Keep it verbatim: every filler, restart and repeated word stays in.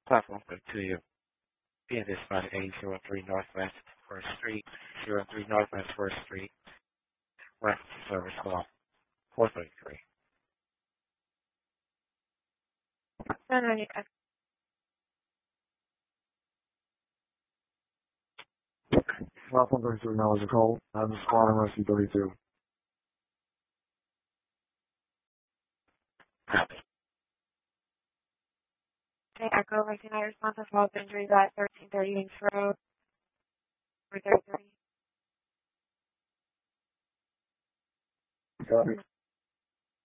Platform to you. Being dispatched eight zero three Northwest First Street, zero three Northwest First Street, reference service call four thirty-three. No, no, you can. Platform thirty-three now is a call. I'm responding rescue thirty-two. Copy. Okay, Echo, Rescue nine response to false injuries at thirteen thirty Inks Road, four thirty-three. Copy.